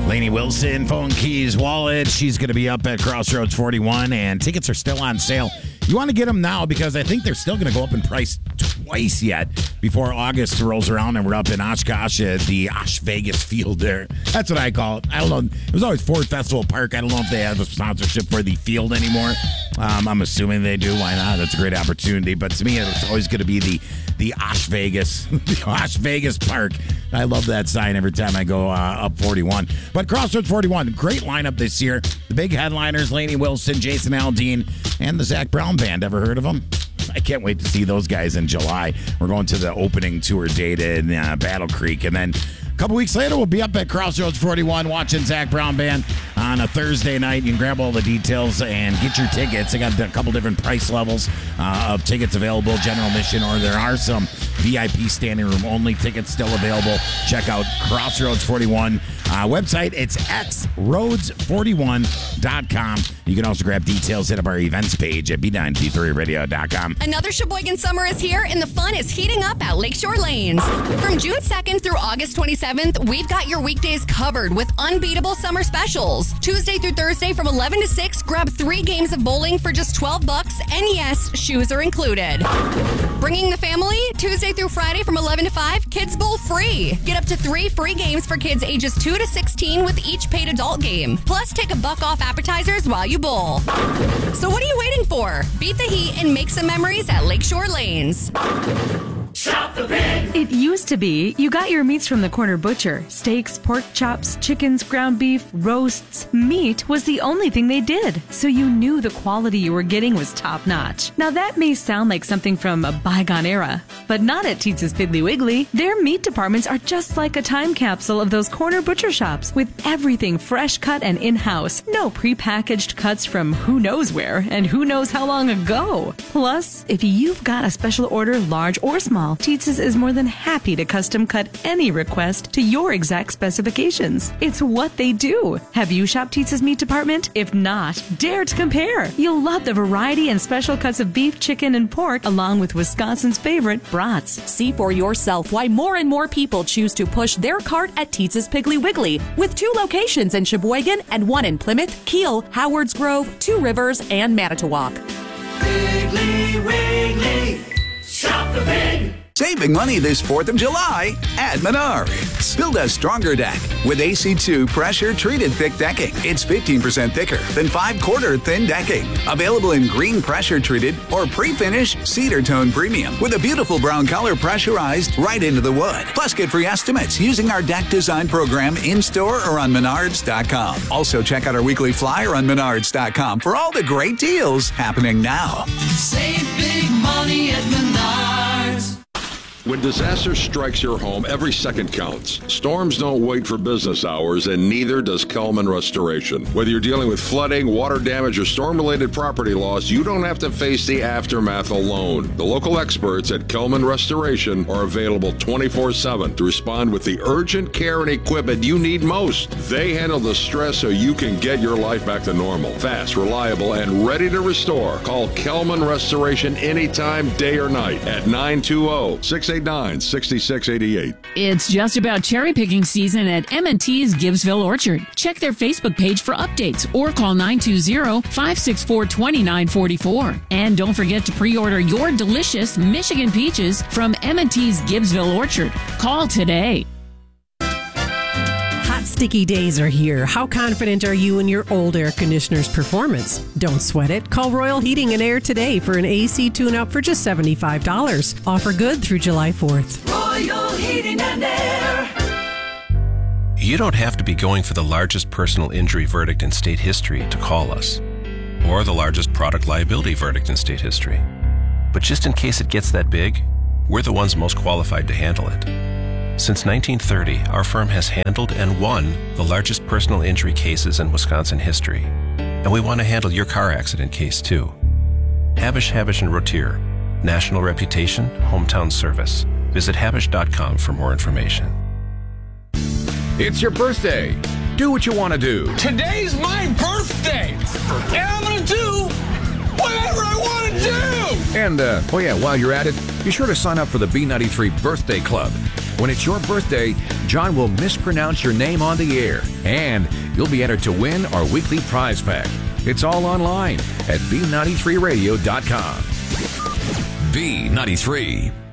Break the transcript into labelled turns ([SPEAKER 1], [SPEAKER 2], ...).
[SPEAKER 1] Lainey Wilson, phone, keys, wallet. She's going to be up at Crossroads 41, and tickets are still on sale. You want to get them now because I think they're still going to go up in price twice yet before August rolls around and we're up in Oshkosh at the Osh Vegas field there. That's what I call it. I don't know. It was always Ford Festival Park. I don't know if they have a sponsorship for the field anymore. I'm assuming they do. Why not? That's a great opportunity. But to me, it's always going to be the Osh Vegas, the Osh Vegas Park. I love that sign every time I go up 41. But Crossroads 41, great lineup this year. The big headliners, Lainey Wilson, Jason Aldean, and the Zach Brown Band. Ever heard of them? I can't wait to see those guys in July. We're going to the opening tour date in Battle Creek. And then a couple weeks later, we'll be up at Crossroads 41 watching Zach Brown Band on a Thursday night. You can grab all the details and get your tickets. I got a couple different price levels of tickets available, general admission, or there are some VIP standing room only tickets still available. Check out Crossroads 41 website. It's xroads41.com. You can also grab details at our events page at b9d3radio.com.
[SPEAKER 2] Another Sheboygan summer is here, and the fun is heating up at Lakeshore Lanes. From June 2nd through August 27th, we've got your weekdays covered with unbeatable summer specials. Tuesday through Thursday from 11 to 6, grab 3 games of bowling for just $12, and yes, shoes are included. Bringing the family, Tuesday through Friday from 11 to 5, Kids Bowl free. Get up to 3 free games for kids ages 2 to 16 with each paid adult game. Plus, take $1 off appetizers while you bowl. So what are you waiting for? Beat the heat and make some memories at Lakeshore Lanes.
[SPEAKER 3] Shop the Pig!
[SPEAKER 4] It used to be you got your meats from the corner butcher. Steaks, pork chops, chickens, ground beef, roasts. Meat was the only thing they did, so you knew the quality you were getting was top-notch. Now that may sound like something from a bygone era, but not at Teetz's Piggly Wiggly. Their meat departments are just like a time capsule of those corner butcher shops, with everything fresh cut and in-house. No prepackaged cuts from who knows where and who knows how long ago. Plus, if you've got a special order, large or small, Teetz's is more than happy to custom cut any request to your exact specifications. It's what they do. Have you shopped Teetz's meat department? If not, dare to compare. You'll love the variety and special cuts of beef, chicken, and pork, along with Wisconsin's favorite brats.
[SPEAKER 5] See for yourself why more and more people choose to push their cart at Teetz's Piggly Wiggly, with 2 locations in Sheboygan and 1 in Plymouth, Kiel, Howards Grove, 2 Rivers, and Manitowoc.
[SPEAKER 3] Piggly Wiggly, shop the pig!
[SPEAKER 6] Saving money this 4th of July at Menards. Build a stronger deck with AC2 pressure-treated thick decking. It's 15% thicker than 5/4 thin decking. Available in green pressure-treated or pre-finished cedar tone premium with a beautiful brown color pressurized right into the wood. Plus, get free estimates using our deck design program in-store or on Menards.com. Also, check out our weekly flyer on Menards.com for all the great deals happening now.
[SPEAKER 3] Save big money at Menards.
[SPEAKER 7] When disaster strikes your home, every second counts. Storms don't wait for business hours, and neither does Kelman Restoration. Whether you're dealing with flooding, water damage, or storm-related property loss, you don't have to face the aftermath alone. The local experts at Kelman Restoration are available 24/7 to respond with the urgent care and equipment you need most. They handle the stress so you can get your life back to normal. Fast, reliable, and ready to restore. Call Kelman Restoration anytime, day or night, at 920-689-6688.
[SPEAKER 8] It's just about cherry picking season at M&T's Gibbsville Orchard. Check their Facebook page for updates or call 920-564-2944. And don't forget to pre-order your delicious Michigan peaches from M&T's Gibbsville Orchard. Call today.
[SPEAKER 9] Hot, sticky days are here. How confident are you in your old air conditioner's performance? Don't sweat it. Call Royal Heating and Air today for an AC tune-up for just $75. Offer good through July 4th.
[SPEAKER 3] Royal Heating and Air.
[SPEAKER 10] You don't have to be going for the largest personal injury verdict in state history to call us, or the largest product liability verdict in state history. But just in case it gets that big, we're the ones most qualified to handle it. Since 1930, our firm has handled and won the largest personal injury cases in Wisconsin history. And we want to handle your car accident case, too. Habush, Habush & Rotier. National reputation, hometown service. Visit Habush.com for more information.
[SPEAKER 11] It's your birthday. Do what you want to do.
[SPEAKER 12] Today's my birthday, and I'm going to do whatever I want to do.
[SPEAKER 11] And, while you're at it, be sure to sign up for the B93 Birthday Club. When it's your birthday, John will mispronounce your name on the air, and you'll be entered to win our weekly prize pack. It's all online at B93radio.com. B93.